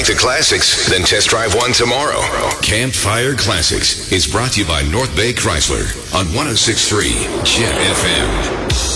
to classics? Then test drive one tomorrow. Campfire Classics is brought to you by North Bay Chrysler on 106.3 Jet FM.